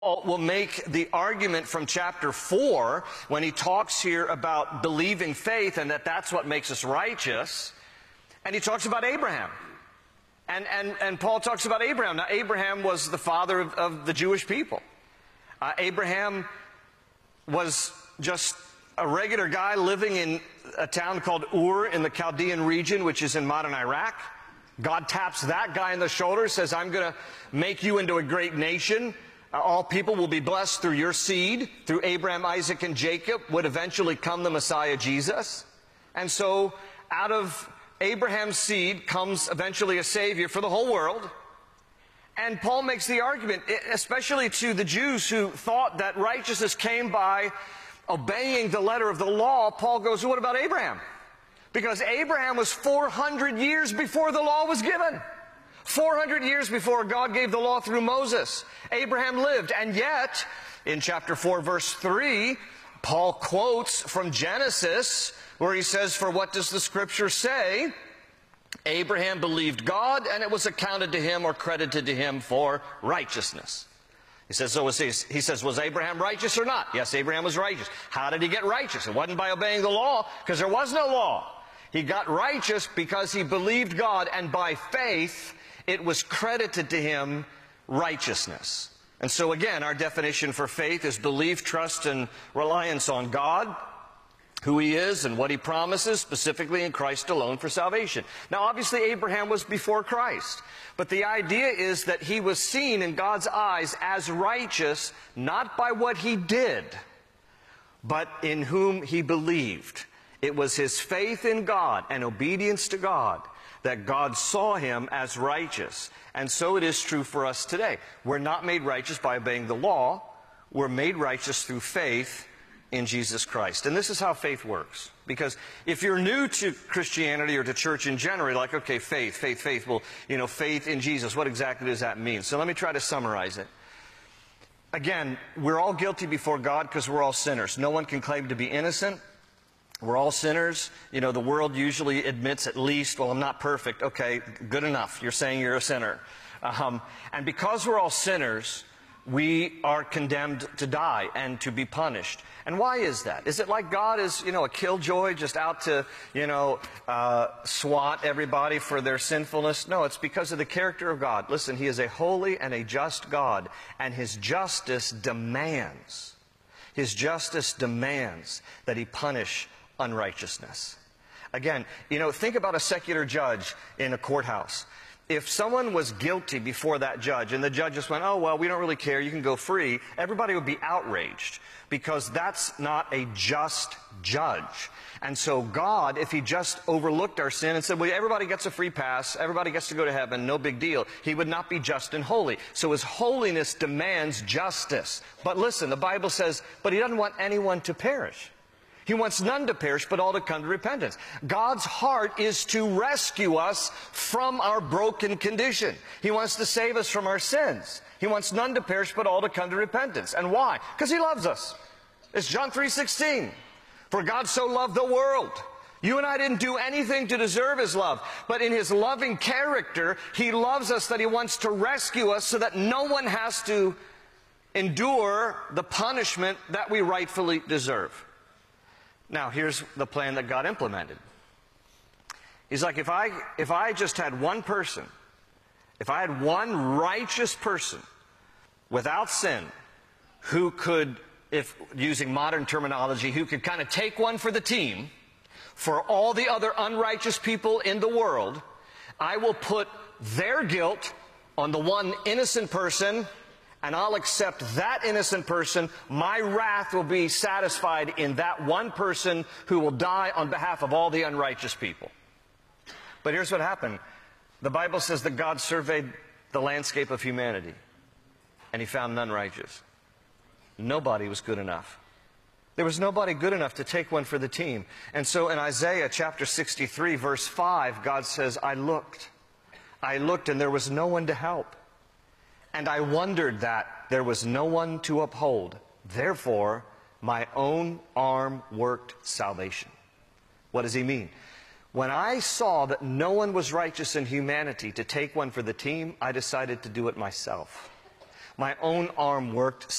Paul will make the argument from chapter 4 when he talks here about believing faith and that's what makes us righteous. And he talks about Abraham. And Paul talks about Abraham. Now, Abraham was the father of the Jewish people. Abraham was just a regular guy living in a town called Ur in the Chaldean region, which is in modern Iraq. God taps that guy in the shoulder, says, I'm going to make you into a great nation. All people will be blessed through your seed. Through Abraham, Isaac, and Jacob would eventually come the Messiah, Jesus. And so out of Abraham's seed comes eventually a Savior for the whole world. And Paul makes the argument, especially to the Jews who thought that righteousness came by obeying the letter of the law. Paul goes, what about Abraham? Because Abraham was 400 years before the law was given. 400 years before God gave the law through Moses, Abraham lived. And yet, in chapter 4, verse 3, Paul quotes from Genesis, where he says, for what does the Scripture say? Abraham believed God, and it was accounted to him or credited to him for righteousness. He says, was Abraham righteous or not? Yes, Abraham was righteous. How did he get righteous? It wasn't by obeying the law, because there was no law. He got righteous because he believed God, and by faith, it was credited to him righteousness. And so again, our definition for faith is belief, trust, and reliance on God, who He is and what He promises, specifically in Christ alone for salvation. Now obviously Abraham was before Christ, but the idea is that he was seen in God's eyes as righteous, not by what he did, but in whom he believed. It was his faith in God and obedience to God that God saw him as righteous. And so it is true for us today. We're not made righteous by obeying the law. We're made righteous through faith in Jesus Christ. And this is how faith works. Because if you're new to Christianity or to church in general, you're like, okay, faith. Well, faith in Jesus. What exactly does that mean? So let me try to summarize it. Again, we're all guilty before God because we're all sinners. No one can claim to be innocent. We're all sinners. The world usually admits at least, well, I'm not perfect. Okay, good enough. You're saying you're a sinner. And because we're all sinners, we are condemned to die and to be punished. And why is that? Is it like God is, a killjoy just out to, swat everybody for their sinfulness? No, it's because of the character of God. Listen, He is a holy and a just God, and His justice demands that He punish unrighteousness. Again, think about a secular judge in a courthouse. If someone was guilty before that judge and the judge just went, oh, well, we don't really care, you can go free, everybody would be outraged because that's not a just judge. And so God, if He just overlooked our sin and said, well, everybody gets a free pass, everybody gets to go to heaven, no big deal, He would not be just and holy. So His holiness demands justice. But listen, the Bible says, but He doesn't want anyone to perish. He wants none to perish, but all to come to repentance. God's heart is to rescue us from our broken condition. He wants to save us from our sins. He wants none to perish, but all to come to repentance. And why? Because He loves us. It's John 3:16. For God so loved the world. You and I didn't do anything to deserve His love. But in His loving character, He loves us that He wants to rescue us so that no one has to endure the punishment that we rightfully deserve. Now, here's the plan that God implemented. He's like, if I just had one person, if I had one righteous person without sin, who could, if using modern terminology, who could kind of take one for the team, for all the other unrighteous people in the world, I will put their guilt on the one innocent person, and I'll accept that innocent person. My wrath will be satisfied in that one person who will die on behalf of all the unrighteous people. But here's what happened. The Bible says that God surveyed the landscape of humanity, and He found none righteous. Nobody was good enough. There was nobody good enough to take one for the team. And so in Isaiah chapter 63, verse 5, God says, I looked and there was no one to help. And I wondered that there was no one to uphold. Therefore, my own arm worked salvation. What does He mean? When I saw that no one was righteous in humanity to take one for the team, I decided to do it myself. my own arm worked